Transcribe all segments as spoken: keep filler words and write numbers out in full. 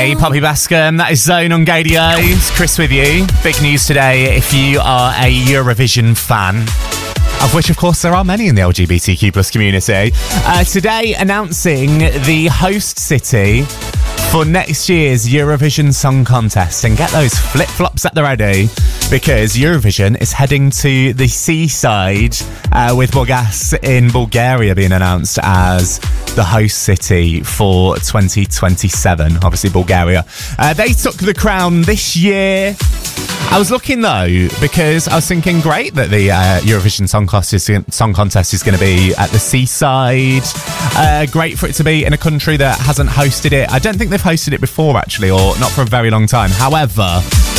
Hey, Poppy Bascom, that is Zone on Gadio. It's Chris with you. Big news today if you are a Eurovision fan, of which, of course, there are many in the L G B T Q plus community. Uh, today, announcing the host city for next year's Eurovision Song Contest. And get those flip-flops at the ready, because Eurovision is heading to the seaside, uh, with Burgas in Bulgaria being announced as the host city for twenty twenty-seven. Obviously, Bulgaria. Uh, they took the crown this year. I was looking, though, because I was thinking, great that the uh, Eurovision Song Contest is, Song Contest is going to be at the seaside. Uh, great for it to be in a country that hasn't hosted it. I don't think they've hosted it before, actually, or not for a very long time. However,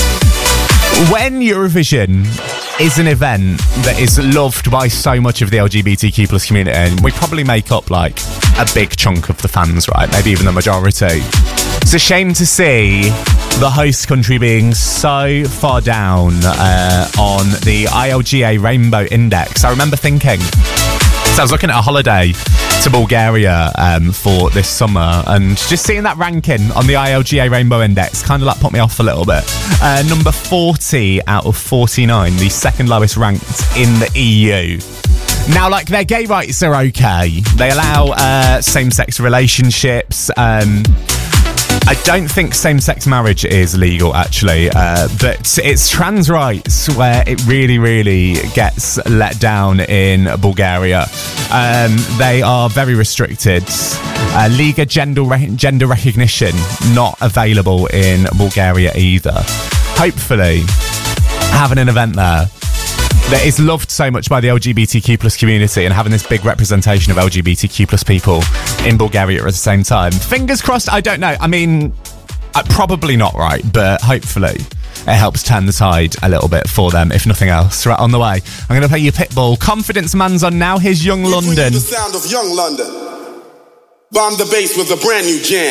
when Eurovision is an event that is loved by so much of the L G B T Q plus community, and we probably make up, like, a big chunk of the fans, right? Maybe even the majority. It's a shame to see the host country being so far down uh, on the I L G A Rainbow Index. I remember thinking, so I was looking at a holiday to Bulgaria um, for this summer, and just seeing that ranking on the I L G A Rainbow Index kind of like put me off a little bit. Uh, number forty out of forty-nine, the second lowest ranked in the E U. Now, like, their gay rights are okay. They allow uh, same-sex relationships. Um, I don't think same-sex marriage is legal, actually, uh, but it's trans rights where it really, really gets let down in Bulgaria. Um, they are very restricted. Uh, Liga gender, re- gender recognition not available in Bulgaria either. Hopefully, having an event there that is loved so much by the L G B T Q plus community, and having this big representation of L G B T Q plus people in Bulgaria at the same time. Fingers crossed, I don't know. I mean, uh, probably not right, but hopefully it helps turn the tide a little bit for them, if nothing else. Right, on the way, I'm going to play you Pitbull. Confidence Man's on now. Here's Young London. The sound of Young London. Bomb the bass with a brand new jam.